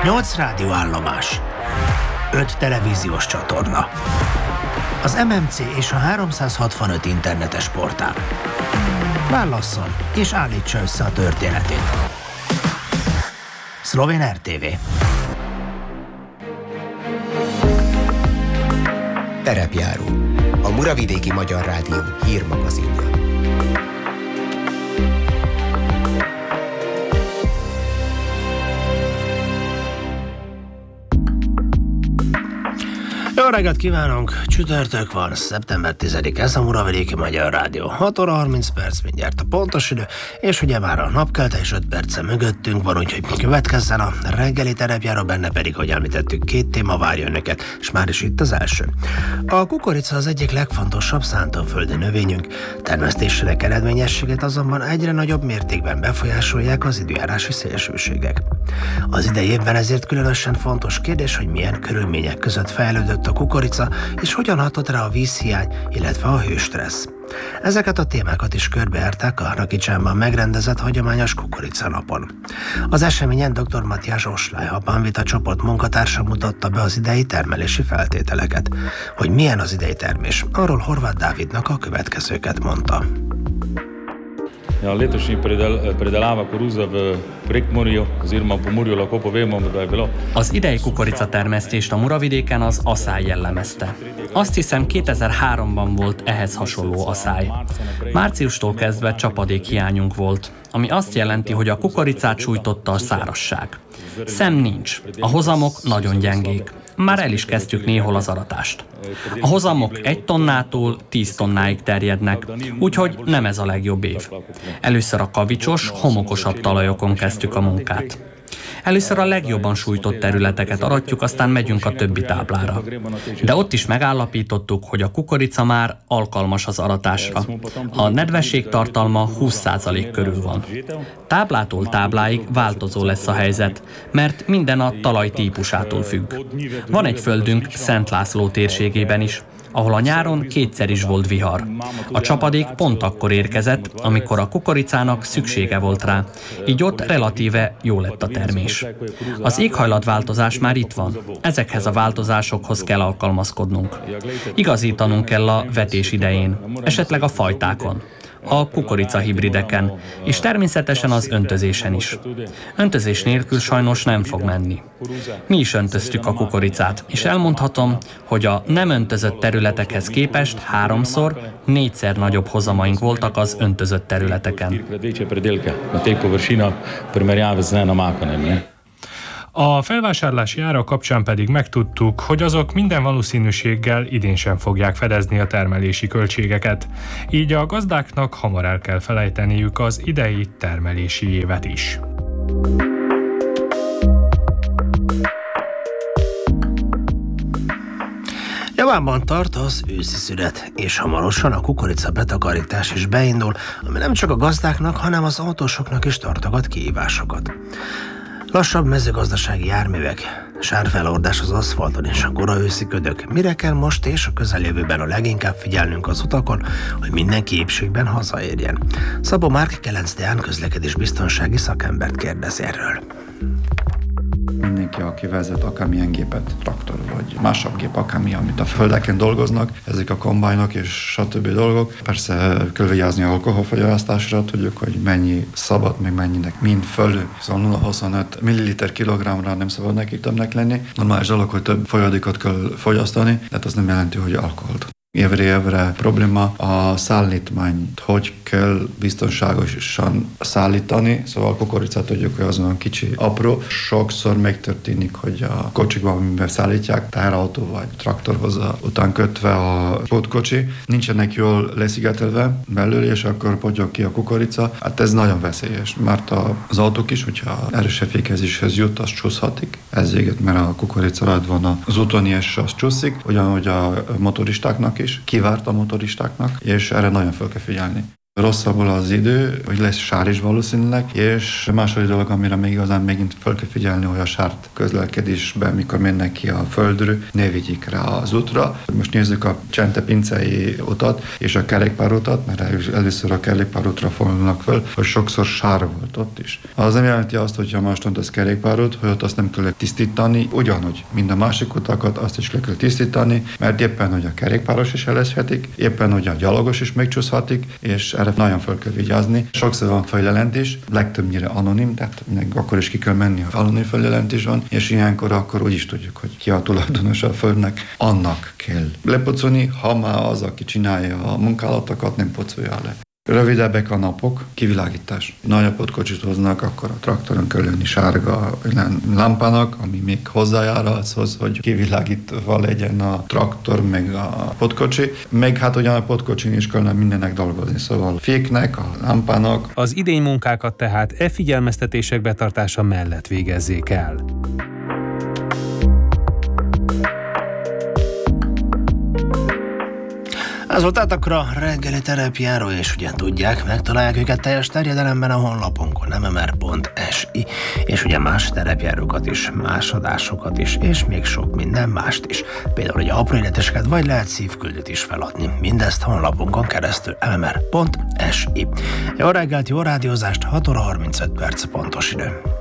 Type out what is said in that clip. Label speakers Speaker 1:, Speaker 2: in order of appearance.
Speaker 1: 8 rádióállomás, 5 televíziós csatorna, az MMC és a 365 internetes portál. Válasszon és állítsa össze a történetét. Szlovén RTV.
Speaker 2: Terepjáró, a Muravidéki Magyar Rádió hírmagazinja.
Speaker 1: Jó reggelt kívánunk! Csütörtök van, szeptember 10-e, ez a Muravidéki Magyar Rádió. 6 óra 30 perc, mindjárt a pontos idő, és ugye már a napkelte és 5 perce mögöttünk van, úgyhogy következzen a reggeli terepjáró, benne pedig, hogy említettük, 2 téma várja önöket, és már is itt az első. A kukorica az egyik legfontosabb szántóföldi növényünk, termesztésének eredményességet azonban egyre nagyobb mértékben befolyásolják az időjárási szélsőségek. Az idei évben ezért különösen fontos kérdés, hogy milyen körülmények között fejlődött a kukorica, és hogyan hatott rá a vízhiány, illetve a hőstressz. Ezeket a témákat is körbejárták a Rakicsánban megrendezett hagyományos kukoricanapon. Az eseményen dr. Matthias Oslay, a Banvita csoport munkatársa mutatta be az idei termelési feltételeket. Hogy milyen az idei termés, arról Horváth Dávidnak a következőket mondta.
Speaker 3: Ja, letošnji predelava koruze v Prekmurju oziroma Pomurju lahko povemo, da je bilo.
Speaker 4: Az idei kukoricatermesztést a Muravidéken az aszály jellemezte. Azt hiszem 2003-ban volt ehhez hasonló aszály. Márciustól kezdve csapadékhiányunk volt, ami azt jelenti, hogy a kukoricát sújtotta a szárazság. Szem nincs, a hozamok nagyon gyengék. Már el is kezdtük néhol az aratást. A hozamok 1 tonnától 10 tonnáig terjednek, úgyhogy nem ez a legjobb év. Először a kavicsos, homokosabb talajokon kezdtük a munkát. Először a legjobban sújtott területeket aratjuk, aztán megyünk a többi táblára. De ott is megállapítottuk, hogy a kukorica már alkalmas az aratásra. A nedvesség tartalma 20% körül van. Táblától tábláig változó lesz a helyzet, mert minden a talaj típusától függ. Van egy földünk Szent László térségében is, ahol a nyáron 2-szer is volt vihar. A csapadék pont akkor érkezett, amikor a kukoricának szüksége volt rá, így ott relatíve jó lett a termés. Az éghajlatváltozás már itt van, ezekhez a változásokhoz kell alkalmazkodnunk. Igazítanunk kell a vetés idején, esetleg a fajtákon, a kukorica hibrideken, és természetesen az öntözésen is. Öntözés nélkül sajnos nem fog menni. Mi is öntöztük a kukoricát, és elmondhatom, hogy a nem öntözött területekhez képest 3-szor, 4-szer nagyobb hozamaink voltak az öntözött területeken.
Speaker 5: A felvásárlási árak kapcsán pedig megtudtuk, hogy azok minden valószínűséggel idén sem fogják fedezni a termelési költségeket, így a gazdáknak hamar el kell felejteniük az idei termelési évet is.
Speaker 1: Javában tart az őszi szünet, és hamarosan a kukorica betakarítás is beindul, ami nem csak a gazdáknak, hanem az autósoknak is tartogat kihívásokat. Lassabb mezőgazdasági járművek, sárfelordás az aszfalton és a kora őszi ködök. Mire kell most és a közeljövőben a leginkább figyelnünk az utakon, hogy mindenki épségben hazaérjen? Szabó Márk Kelenc Deán közlekedésbiztonsági szakembert kérdez erről.
Speaker 6: Mindenki, aki vezet akármilyen gépet, traktor vagy másabb gép, akármi, amit a földeken dolgoznak, ezek a kombájnok és stb. Dolgok. Persze kell vigyázni a alkoholfogyasztásra, tudjuk, hogy mennyi szabad, meg mennyinek mind fölül. Szóval 0,25 ml kilogramra nem szabad nekik többnek lenni. Normális dolog, hogy több folyadékot kell fogyasztani, de az nem jelenti, hogy alkoholt. Évre probléma a szállítmányt, hogy kell biztonságosan szállítani, szóval a kukoricát tudjuk, hogy azon kicsi, apró. Sokszor megtörténik, hogy a kocsikban, amiben szállítják, teherautó vagy traktorhoz után kötve a pótkocsi, nincsenek jól leszigetelve belül, és akkor potyog ki a kukorica. Hát ez nagyon veszélyes, mert az autók is, hogyha erősebb fékezéshez jut, az csúszhatik. Ez véget, mert a kukorica rajta van az úton, és az csúszik, ugyanúgy a motoristáknak is, kivárt a motoristáknak, és erre nagyon fel kell figyelni. rosszabbul az idő, hogy lesz sár is valószínűleg, és a második dolog, amire még igazán megint fel kell figyelni, hogy a sárt közlekedésben, mikor mennek ki a földről, ne vigyék rá az útra. Most nézzük a Csente-pincei utat és a kerékpárutat, mert először a kerékpárútra fordulnak föl, hogy sokszor sár volt ott is. Az nem jelenti azt, hogyha most az kerékpárút, hogy ott azt nem kell tisztítani, ugyanúgy, mind a másik utakat azt is le kell tisztítani, mert éppen, hogy a kerékpáros is eleshetik, éppen, hogy a gyalogos is megcsúszhatik, és erre nagyon fel kell vigyázni. Sokszor van feljelentés, legtöbbnyire anonim, tehát akkor is ki kell menni, ha anonim feljelentés van, és ilyenkor akkor úgy is tudjuk, hogy ki a tulajdonos a földnek, annak kell lepocolni, ha már az, aki csinálja a munkálatokat, nem pocolja le. Rövidebbek a napok, kivilágítás. Nagyobb potkocsit hoznak, akkor a traktoron kell lenni sárga lámpának, ami még hozzájárulhat, hogy kivilágítva legyen a traktor, meg a potkocsi. Meg hát ugyan a potkocsin is kellene mindennek dolgozni, szóval a féknek, a lámpának.
Speaker 7: Az idény munkákat tehát figyelmeztetések betartása mellett végezzék el.
Speaker 1: Ez volt tehát akkor a reggeli terepjáró, és ugye tudják, megtalálják őket teljes terjedelemben a honlapunkon, mmr.si, és ugye más terepjárókat is, más adásokat is, és még sok minden mást is. Például ugye apró életeseket, vagy lehet szívküldőt is feladni. Mindezt honlapunkon keresztül mmr.si. Jó reggelt, jó rádiózást, 6 óra 35 perc pontos idő.